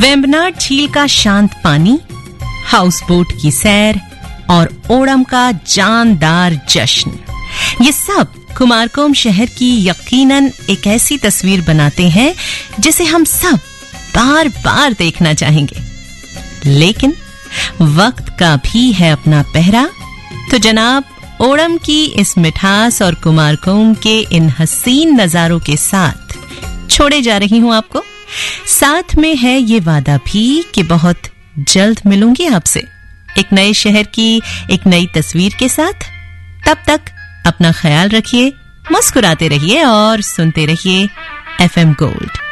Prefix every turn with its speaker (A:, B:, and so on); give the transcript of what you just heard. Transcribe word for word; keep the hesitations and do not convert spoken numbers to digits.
A: वेम्बनाड झील का शांत पानी, हाउस बोट की सैर और ओणम का जानदार जश्न, ये सब कुमारकोम शहर की यकीनन एक ऐसी तस्वीर बनाते हैं जिसे हम सब बार बार देखना चाहेंगे। लेकिन वक्त का भी है अपना पहरा, तो जनाब ओणम की इस मिठास और कुमारकोम के इन हसीन नजारों के साथ छोड़े जा रही हूं आपको। साथ में है ये वादा भी कि बहुत जल्द मिलूंगी आपसे एक नए शहर की एक नई तस्वीर के साथ। तब तक अपना ख्याल रखिए, मुस्कुराते रहिए और सुनते रहिए एफएम गोल्ड।